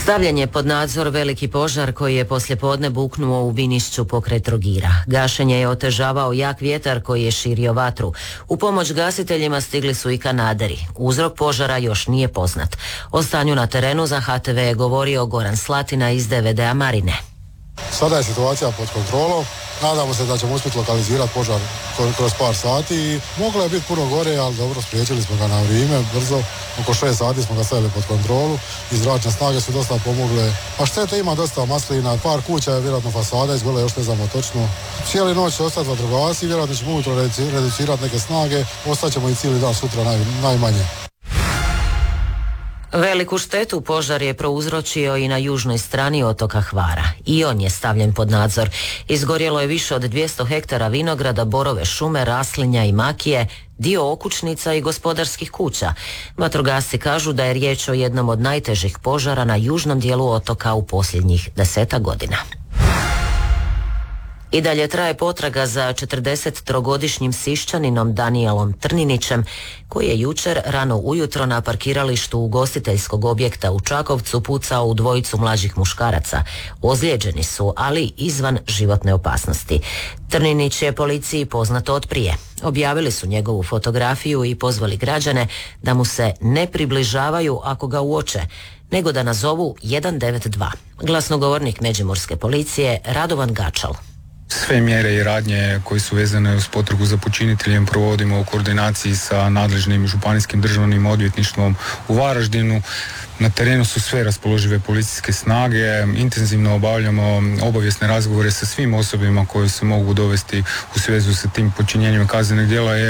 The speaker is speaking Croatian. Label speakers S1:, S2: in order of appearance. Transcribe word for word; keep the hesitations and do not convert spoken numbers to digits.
S1: Stavljen je pod nadzor veliki požar koji je poslijepodne buknuo u Vinišću pokraj Trogira. Gašenje je otežavao jak vjetar koji je širio vatru. U pomoć gasiteljima stigli su i kanaderi. Uzrok požara još nije poznat. O stanju na terenu za H T V je govorio Goran Slatina iz D V D-a Marine.
S2: Sada je situacija pod kontrolom. Nadamo se da ćemo uspjeti lokalizirati požar kroz par sati i moglo je biti puno gore, ali dobro, spriječili smo ga na vrijeme, brzo. Oko šest sati smo ga stavili pod kontrolu i zračne snage su dosta pomogle. A štete ima dosta maslina, par kuća je vjerojatno fasada izgole, još ne znamo točno. Cijeli noć će ostati vatrogasci, vjerojatno ćemo ujutro reducirati neke snage, ostaćemo i cijeli dan sutra naj, najmanje.
S1: Veliku štetu požar je prouzročio i na južnoj strani otoka Hvara. I on je stavljen pod nadzor. Izgorjelo je više od dvjesto hektara vinograda, borove šume, raslinja i makije, dio okućnica i gospodarskih kuća. Vatrogasci kažu da je riječ o jednom od najtežih požara na južnom dijelu otoka u posljednjih deseta godina. I dalje traje potraga za četrdesettrogodišnjim Siščaninom Danijelom Trninićem, koji je jučer rano ujutro na parkiralištu ugostiteljskog objekta u Čakovcu pucao u dvojicu mlađih muškaraca. Ozlijeđeni su, ali izvan životne opasnosti. Trninić je policiji poznat od prije. Objavili su njegovu fotografiju i pozvali građane da mu se ne približavaju ako ga uoče, nego da nazovu jedan devet dva. Glasnogovornik Međimurske policije Radovan Gačal.
S3: Sve mjere i radnje koje su vezane uz potragu za počiniteljem provodimo u koordinaciji sa nadležnim županijskim državnim odvjetništvom u Varaždinu. Na terenu su sve raspoložive policijske snage, intenzivno obavljamo obavijesne razgovore sa svim osobama koje se mogu dovesti u svezu sa tim počinjenjem kaznenih djela.